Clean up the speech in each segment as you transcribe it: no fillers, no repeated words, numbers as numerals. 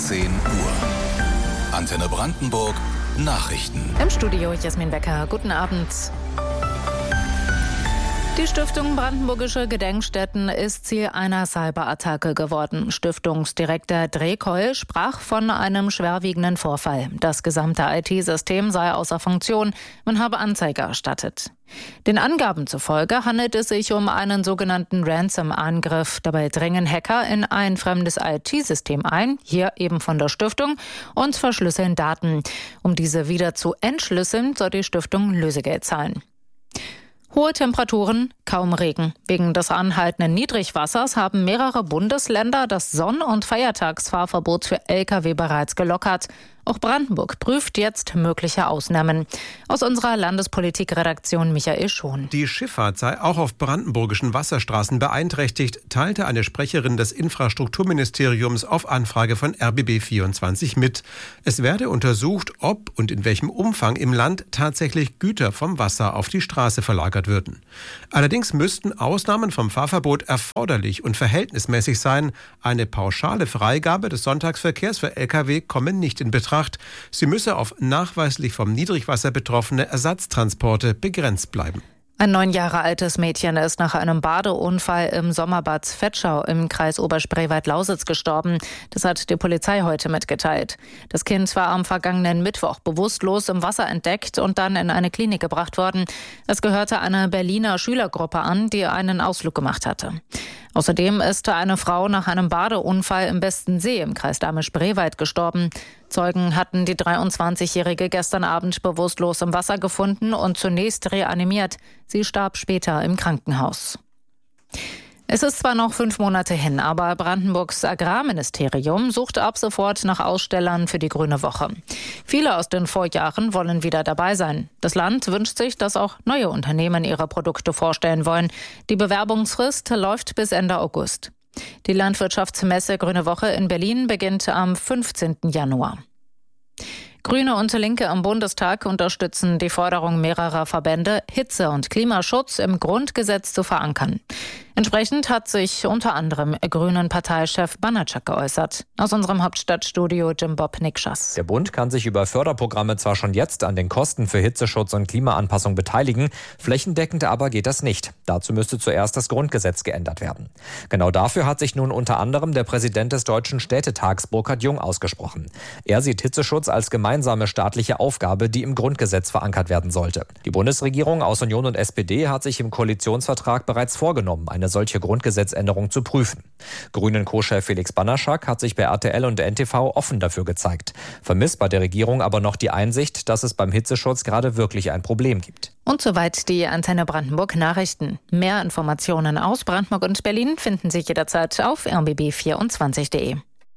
10 Uhr. Antenne Brandenburg Nachrichten. Im Studio Jasmin Becker. Guten Abend. Die Stiftung Brandenburgische Gedenkstätten ist Ziel einer Cyberattacke geworden. Stiftungsdirektor Drekoll sprach von einem schwerwiegenden Vorfall. Das gesamte IT-System sei außer Funktion. Man habe Anzeige erstattet. Den Angaben zufolge handelt es sich um einen sogenannten Ransom-Angriff. Dabei dringen Hacker in ein fremdes IT-System ein, hier eben von der Stiftung, und verschlüsseln Daten. Um diese wieder zu entschlüsseln, soll die Stiftung Lösegeld zahlen. Hohe Temperaturen, kaum Regen. Wegen des anhaltenden Niedrigwassers haben mehrere Bundesländer das Sonn- und Feiertagsfahrverbot für Lkw bereits gelockert. Auch Brandenburg prüft jetzt mögliche Ausnahmen. Aus unserer Landespolitikredaktion Michael Schon. Die Schifffahrt sei auch auf brandenburgischen Wasserstraßen beeinträchtigt, teilte eine Sprecherin des Infrastrukturministeriums auf Anfrage von RBB24 mit. Es werde untersucht, ob und in welchem Umfang im Land tatsächlich Güter vom Wasser auf die Straße verlagert würden. Allerdings müssten Ausnahmen vom Fahrverbot erforderlich und verhältnismäßig sein. Eine pauschale Freigabe des Sonntagsverkehrs für Lkw komme nicht in Betracht. Sie müsse auf nachweislich vom Niedrigwasser betroffene Ersatztransporte begrenzt bleiben. Ein 9 Jahre altes Mädchen ist nach einem Badeunfall im Sommerbad Vetschau im Kreis Oberspreewald-Lausitz gestorben. Das hat die Polizei heute mitgeteilt. Das Kind war am vergangenen Mittwoch bewusstlos im Wasser entdeckt und dann in eine Klinik gebracht worden. Es gehörte einer Berliner Schülergruppe an, die einen Ausflug gemacht hatte. Außerdem ist eine Frau nach einem Badeunfall im Bestensee im Kreis Dahme-Spreewald gestorben. Zeugen hatten die 23-Jährige gestern Abend bewusstlos im Wasser gefunden und zunächst reanimiert. Sie starb später im Krankenhaus. Es ist zwar noch 5 Monate hin, aber Brandenburgs Agrarministerium sucht ab sofort nach Ausstellern für die Grüne Woche. Viele aus den Vorjahren wollen wieder dabei sein. Das Land wünscht sich, dass auch neue Unternehmen ihre Produkte vorstellen wollen. Die Bewerbungsfrist läuft bis Ende August. Die Landwirtschaftsmesse Grüne Woche in Berlin beginnt am 15. Januar. Grüne und Linke im Bundestag unterstützen die Forderung mehrerer Verbände, Hitze- und Klimaschutz im Grundgesetz zu verankern. Entsprechend hat sich unter anderem Grünen-Parteichef Banatschak geäußert. Aus unserem Hauptstadtstudio Jim Bob Nikschas. Der Bund kann sich über Förderprogramme zwar schon jetzt an den Kosten für Hitzeschutz und Klimaanpassung beteiligen, flächendeckend aber geht das nicht. Dazu müsste zuerst das Grundgesetz geändert werden. Genau dafür hat sich nun unter anderem der Präsident des Deutschen Städtetags Burkhard Jung ausgesprochen. Er sieht Hitzeschutz als gemeinsame staatliche Aufgabe, die im Grundgesetz verankert werden sollte. Die Bundesregierung aus Union und SPD hat sich im Koalitionsvertrag bereits vorgenommen, eine solche Grundgesetzänderung zu prüfen. Grünen-Co-Chef Felix Banatschak hat sich bei RTL und NTV offen dafür gezeigt. Vermisst bei der Regierung aber noch die Einsicht, dass es beim Hitzeschutz gerade wirklich ein Problem gibt. Und soweit die Antenne Brandenburg Nachrichten. Mehr Informationen aus Brandenburg und Berlin finden Sie jederzeit auf rbb24.de.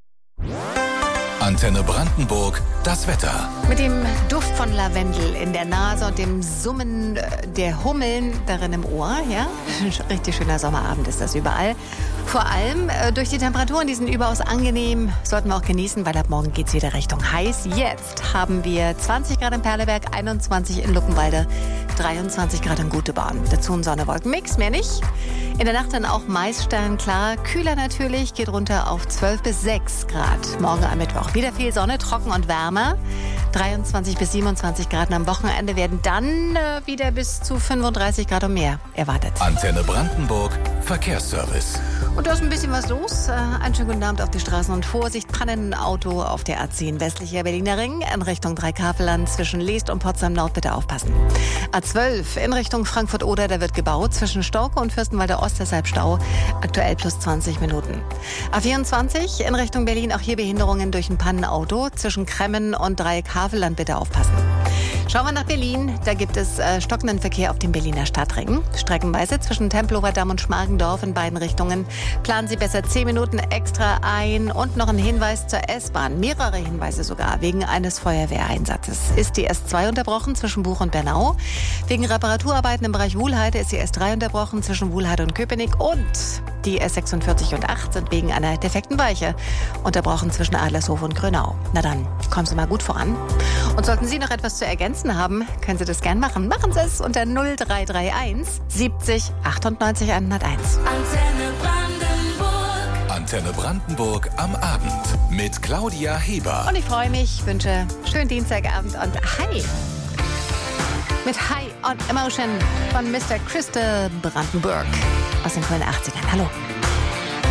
Antenne Brandenburg, das Wetter. Mit dem Duft von Lavendel in der Nase und dem Summen der Hummeln darin im Ohr, ja? Richtig schöner Sommerabend ist das überall. Vor allem durch die Temperaturen, die sind überaus angenehm, sollten wir auch genießen, weil ab morgen geht es wieder Richtung heiß. Jetzt haben wir 20 Grad in Perleberg, 21 in Luckenwalde, 23 Grad in Gutebahn. Dazu ein Sonne-Wolken-Mix, mehr nicht. In der Nacht dann auch Maisstern klar, kühler natürlich, geht runter auf 12 bis 6 Grad. Morgen am Mittwoch wieder viel Sonne, trocken und wärmer. 23 bis 27 Grad. Und am Wochenende werden dann wieder bis zu 35 Grad und mehr erwartet. Antenne Brandenburg, Verkehrsservice. Und da ist ein bisschen was los. Einen schönen guten Abend auf die Straßen und Vorsicht, Pannenauto auf der A10 westlicher Berliner Ring in Richtung Dreikaveland zwischen Leest und Potsdam Nord, bitte aufpassen. A12 in Richtung Frankfurt-Oder, da wird gebaut zwischen Stauke und Fürstenwalder Ost, deshalb Stau, aktuell plus 20 Minuten. A24 in Richtung Berlin, auch hier Behinderungen durch ein Pannenauto zwischen Kremmen und Dreieck-Havelland, bitte aufpassen. Schauen wir nach Berlin, da gibt es stockenden Verkehr auf dem Berliner Stadtring. Streckenweise zwischen Tempelhofer Damm und Schmargendorf in beiden Richtungen. Planen Sie besser 10 Minuten extra ein. Und noch ein Hinweis zur S-Bahn, mehrere Hinweise sogar, wegen eines Feuerwehreinsatzes. Ist die S2 unterbrochen zwischen Buch und Bernau. Wegen Reparaturarbeiten im Bereich Wuhlheide ist die S3 unterbrochen zwischen Wuhlheide und Köpenick. Und die S46 und 8 sind wegen einer defekten Weiche unterbrochen zwischen Adlershof und Grünau. Na dann, kommen Sie mal gut voran. Und sollten Sie noch etwas zu ergänzen haben, können Sie das gern machen. Machen Sie es unter 0331 70 98 101. Antenne Brandenburg. Antenne Brandenburg am Abend mit Claudia Heber. Und ich freue mich, wünsche schönen Dienstagabend und Hi! Mit High on Emotion von Mr. Crystal Brandenburg aus den frühen 80ern. Hallo!